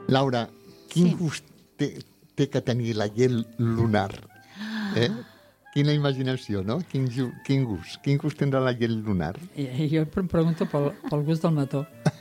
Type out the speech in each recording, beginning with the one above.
Laura, quin gust té que tenir la llet lunar? Quina imaginació, no? Quin gust tindrà la llet lunar? Jo em pregunto pel gust del mató.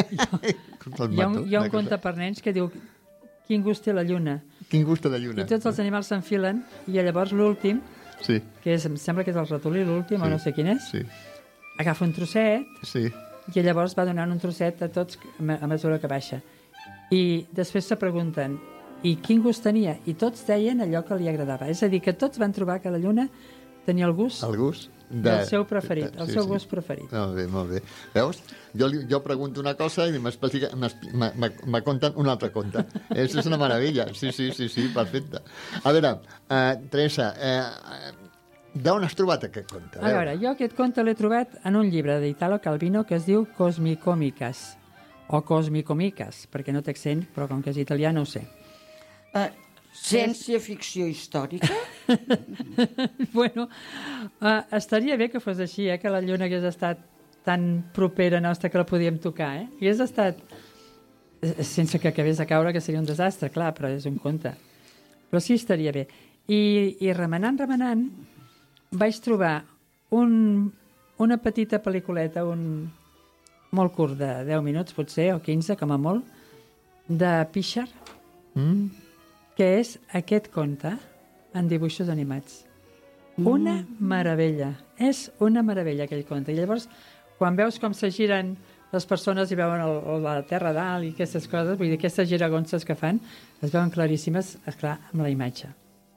Hi ha un conte per nens que diu quin gust té la lluna. Quin gust té la lluna. I tots els animals s'enfilen i llavors l'últim, que em sembla que és el ratolí l'últim, o no sé quin és, agafa un trosset i llavors va donant un trosset a tots a mesura que baixa. I després se pregunten i quin gust tenia? I tots deien allò que li agradava. És a dir, que tots van trobar que la lluna tenia el gust del seu preferit, el seu gust preferit. Molt bé, molt bé. Veus? Jo pregunto una cosa i me conten un altre conte. És una meravella. Sí, perfecte. A veure, Teresa, d'on has trobat aquest conte? A veure, jo aquest conte l'he trobat en un llibre d'Italo Calvino que es diu Cosmicomicas, o Cosmicomicas, perquè no té accent, però com que és italià no ho sé. Ciència-ficció històrica? Bueno, estaria bé que fos així, que la lluna hagués estat tan propera nostra que la podíem tocar, hagués estat sense que acabés de caure, que seria un desastre, clar, però és un conte. Però sí, estaria bé. I remenant, vaig trobar una petita pel·lículeta, molt curt, de 10 minuts potser, o 15 com a molt, de Pixar, que és aquest conte en dibuixos animats. Una meravella. És una meravella aquell conte. I llavors, quan veus com se giren les persones i veuen la terra dalt i aquestes coses, vull dir, aquestes giragonses que fan, es veuen claríssimes, esclar, amb la imatge.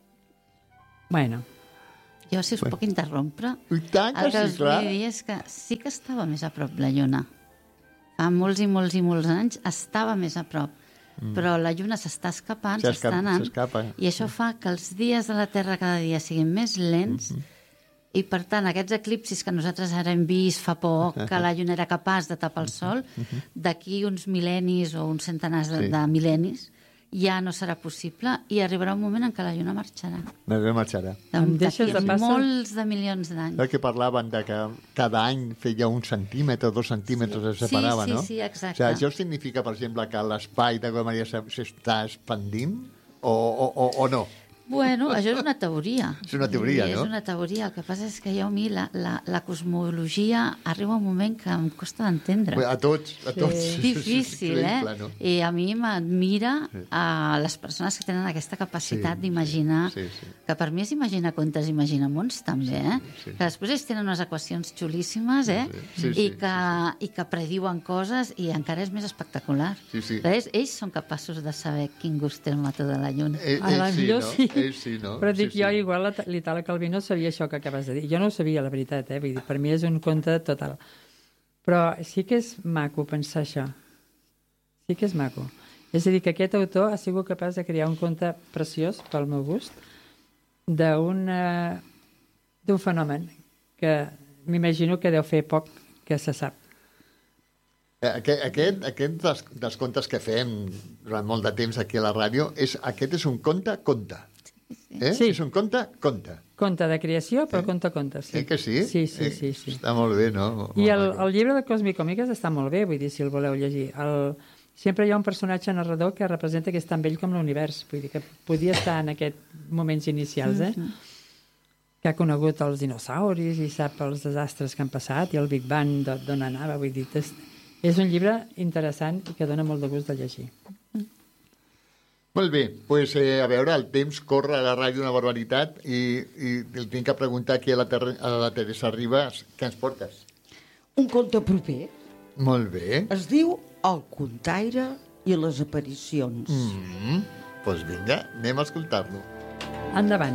Bueno. Jo, si us puc interrompre, el que us vull dir és que sí que estava més a prop la lluna. Fa molts i molts i molts anys estava més a prop. Però la lluna s'està escapant, s'està anant, i això fa que els dies de la Terra cada dia siguin més lents, i per tant aquests eclipsis que nosaltres ara hem vist fa poc, que la lluna era capaç de tapar el sol, d'aquí uns mil·lennis o uns centenars de mil·lennis ja no serà possible i arribarà un moment en què la lluna marxarà. D'aquí molts de milions d'anys. Que parlaven que cada any feia 1 centímetre, 2 centímetres es separava, no? Sí, exacte. Això significa, per exemple, que l'espai d'Aigua Maria s'està expandint o no? Bueno, això és una teoria. És una teoria, no? És una teoria. El que passa és que jo a mi la cosmologia arriba un moment que em costa d'entendre. A tots. És difícil, no? I a mi m'admira a les persones que tenen aquesta capacitat d'imaginar, que per mi és imaginar contes, imaginar mons també, que després ells tenen unes equacions xulíssimes, i que prediuen coses i encara és més espectacular. Ells són capaços de saber quin gust té el mató de la lluna. Sí, no? Però dic, jo igual l'Italo Calvino sabia això que acabes de dir. Jo no ho sabia, la veritat, vull dir, per mi és un conte total. Però sí que és maco pensar això. Sí que és maco. És a dir, que aquest autor ha sigut capaç de crear un conte preciós, pel meu gust, d'un fenomen que m'imagino que deu fer poc que se sap. Aquest dels contes que fem durant molt de temps aquí a la ràdio, aquest és un conte. Sí. És un conte. Conte de creació, però conte, sí. Que sí? Sí. Està molt bé, no? I el llibre de Cosmicomicas està molt bé, vull dir, si el voleu llegir. Sempre hi ha un personatge narrador que representa que és tan vell com l'univers, vull dir, que podia estar en aquests moments inicials, que ha conegut els dinosauris i sap els desastres que han passat i el Big Bang d'on anava, vull dir, és un llibre interessant i que dona molt de gust de llegir. Molt bé, doncs a veure, el temps corre a la ràdio una barbaritat i el tinc que preguntar aquí a la Teresa Ribas, què ens portes? Un conte proper. Molt bé. Es diu El contaire i les aparicions. Doncs vinga, anem a escoltar-lo. Endavant.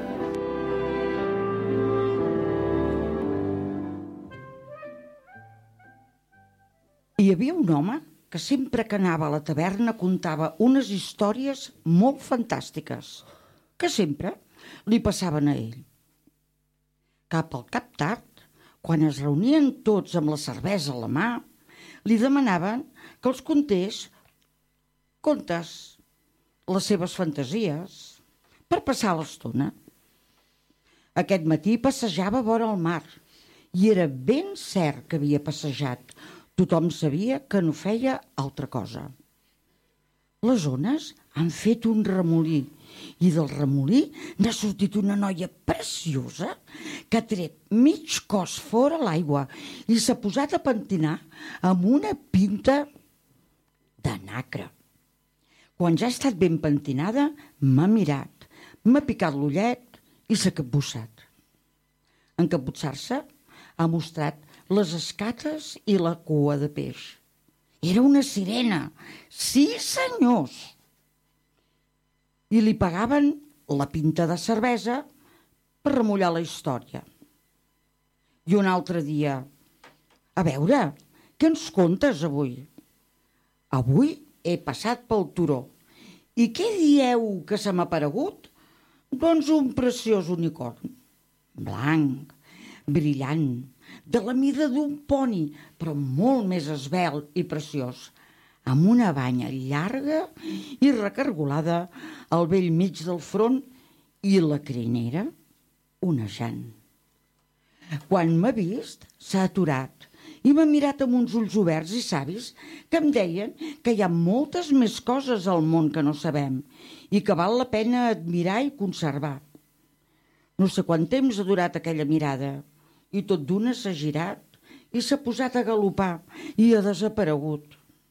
Hi havia un home que sempre que anava a la taverna contava unes històries molt fantàstiques, que sempre li passaven a ell. Cap al cap tard, quan es reunien tots amb la cervesa a la mà, li demanaven que els contés contes, les seves fantasies, per passar l'estona. Aquest matí passejava vora el mar i era ben cert que havia passejat. Tothom sabia que no feia altra cosa. Les ones han fet un remolí i del remolí n'ha sortit una noia preciosa que ha tret mig cos fora l'aigua i s'ha posat a pentinar amb una pinta de nacre. Quan ja ha estat ben pentinada, m'ha mirat, m'ha picat l'ullet i s'ha capbussat. En capbussar-se ha mostrat les escates i la cua de peix. Era una sirena, sí senyors! I li pagaven la pinta de cervesa per remullar la història. I un altre dia, a veure, què ens contes avui? Avui he passat pel turó. I què dieu que se m'ha aparegut? Doncs un preciós unicorn, blanc, brillant, de la mida d'un poni, però molt més esvelt i preciós, amb una banya llarga i recargolada al bell mig del front i la crinera onejant. Quan m'ha vist, s'ha aturat i m'ha mirat amb uns ulls oberts i savis que em deien que hi ha moltes més coses al món que no sabem i que val la pena admirar i conservar. No sé quant temps ha durat aquella mirada i tot d'una s'ha girat i s'ha posat a galopar i ha desaparegut.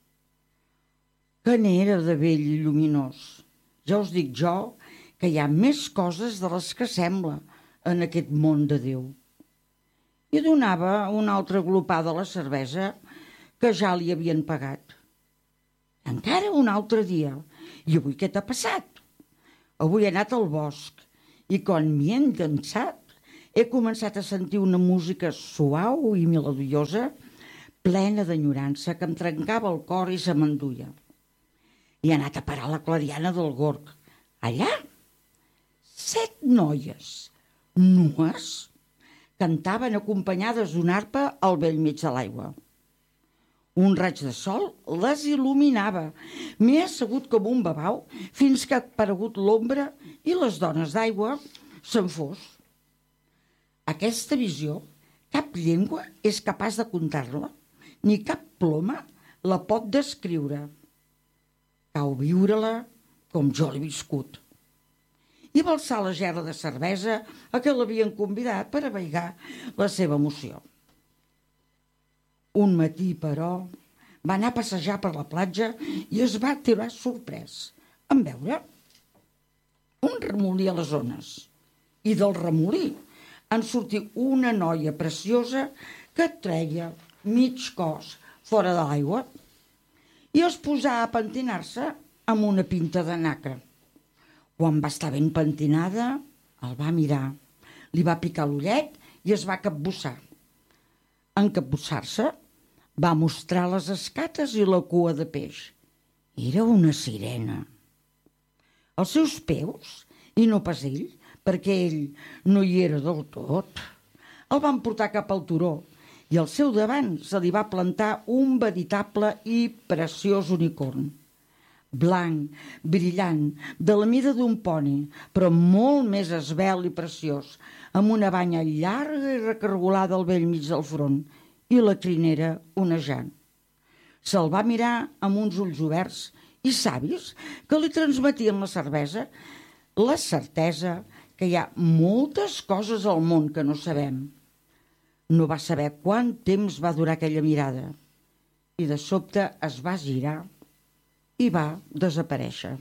Que n'era de vell i lluminós. Ja us dic jo que hi ha més coses de les que sembla en aquest món de Déu. I donava una altra glopada a la cervesa que ja li havien pagat. Encara un altre dia. I avui què t'ha passat? Avui he anat al bosc i quan m'hi he enganxat he començat a sentir una música suau i melodiosa, plena d'enyorança, que em trencava el cor i se m'enduia. I he anat a parar a la clariana del Gorg. Allà, 7 noies, nues, cantaven acompanyades d'una arpa al bell mig de l'aigua. Un raig de sol les il·luminava. M'he assegut com un babau fins que ha aparegut l'ombra i les dones d'aigua se'n fos. Aquesta visió, cap llengua és capaç de contar-la, ni cap ploma la pot descriure. Cal viure-la com jo l'he viscut. I va alçar la gerra de cervesa a què l'havien convidat per aveigar la seva emoció. Un matí, però, va anar a passejar per la platja i es va tirar sorprès en veure un remolí a les ones. I del remolí en sortir una noia preciosa que treia mig cos fora de l'aigua i es posà a pentinar-se amb una pinta de nacre. Quan va estar ben pentinada, el va mirar, li va picar l'ullet i es va capbussar. En capbussar-se, va mostrar les escates i la cua de peix. Era una sirena. Els seus peus, i no pas ell, perquè ell no hi era del tot, el van portar cap al turó i al seu davant se li va plantar un veritable i preciós unicorn. Blanc, brillant, de la mida d'un poni, però molt més esvelt i preciós, amb una banya llarga i recargolada al bell mig del front i la crinera onejant. Se'l va mirar amb uns ulls oberts i savis que li transmetien la cervesa la certesa que hi ha moltes coses al món que no sabem. No va saber quant temps va durar aquella mirada i de sobte es va girar i va desaparèixer.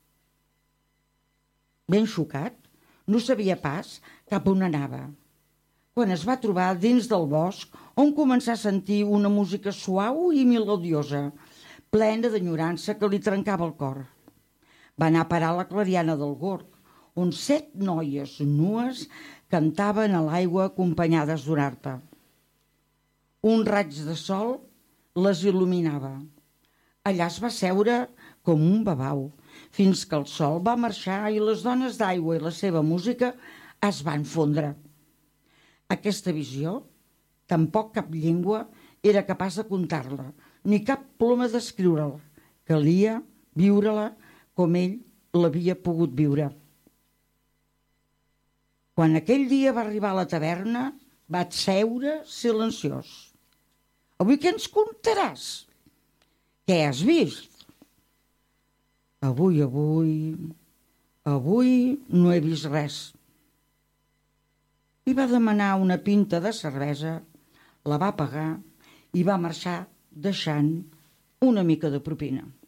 Ben xocat, no sabia pas cap on anava, quan es va trobar dins del bosc on començà a sentir una música suau i melodiosa, plena d'enyorança que li trencava el cor. Va anar a parar a la clariana del Gorg, on 7 noies nues cantaven a l'aigua acompanyades d'una arpa. Un raig de sol les il·luminava. Allà es va seure com un babau, fins que el sol va marxar i les dones d'aigua i la seva música es van fondre. Aquesta visió, tampoc cap llengua era capaç de contar-la, ni cap ploma d'escriure-la. Calia viure-la com ell l'havia pogut viure. Quan aquell dia va arribar a la taverna, vaig seure silenciós. Avui què ens contaràs? Què has vist? avui no he vist res. Li va demanar una pinta de cervesa, la va pagar i va marxar deixant una mica de propina.